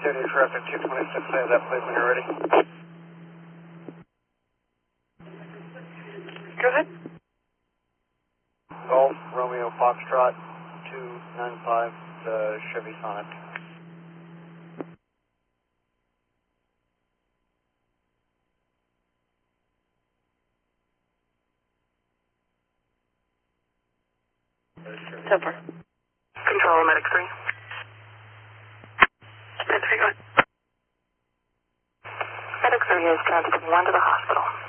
City traffic 226, say that please when you're ready. Go ahead. Golf, Romeo, Foxtrot, 295, the Chevy Sonic. So far. Control, Medic 3. Medic 3, go ahead. Medic 3 is transporting 1 to the hospital.